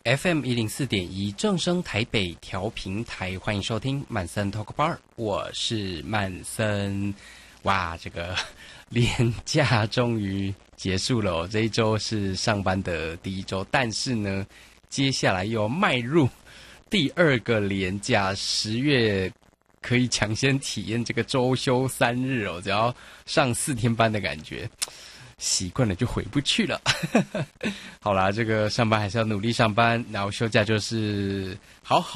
FM 104.1正声台北调频台，欢迎收听曼森 Talk Bar， 我是曼森。哇，这个连假终于结束了哦，这一周是上班的第一周，但是呢，接下来又要迈入第二个连假，10月可以抢先体验这个周休3日哦，只要上4天班的感觉。习惯了就回不去了。好啦，这个上班还是要努力上班，然后休假就是好好